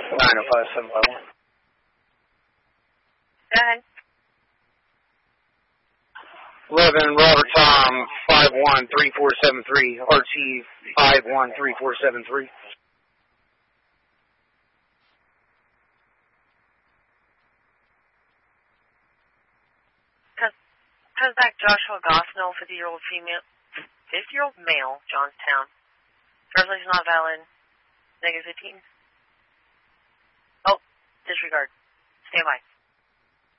905-751. Go ahead. 11 Robert Tom 513473 RT 513473. Contact Joshua Gosnell, 50-year-old female, 50-year-old male, Johnstown. Driver's license not valid. -15. Oh, disregard. Stand by.